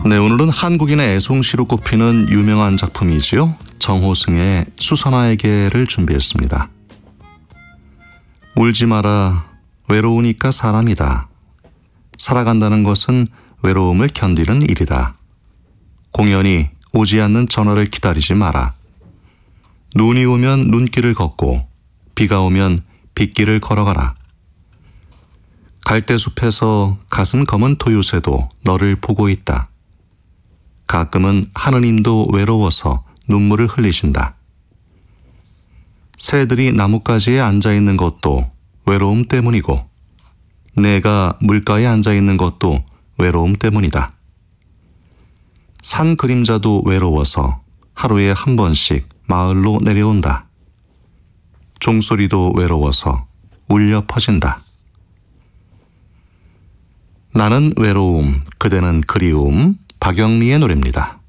네, 오늘은 한국인의 애송시로 꼽히는 유명한 작품이지요. 정호승의 수선화에게를 준비했습니다. 울지 마라, 외로우니까 사람이다. 살아간다는 것은 외로움을 견디는 일이다. 공연히 오지 않는 전화를 기다리지 마라. 눈이 오면 눈길을 걷고 비가 오면 빗길을 걸어가라. 갈대숲에서 가슴 검은 토요새도 너를 보고 있다. 가끔은 하느님도 외로워서 눈물을 흘리신다. 새들이 나뭇가지에 앉아있는 것도 외로움 때문이고 내가 물가에 앉아있는 것도 외로움 때문이다. 산 그림자도 외로워서 하루에 한 번씩 마을로 내려온다. 종소리도 외로워서 울려 퍼진다. 나는 외로움, 그대는 그리움, 박영미의 노래입니다.